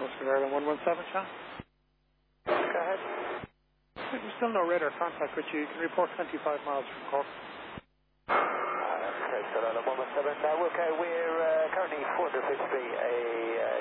Oscar Ireland 117, Sean. Go ahead. There's still no radar contact with you. You can report 25 miles from Cork. Okay, so 117. Now, okay, we're currently 450 a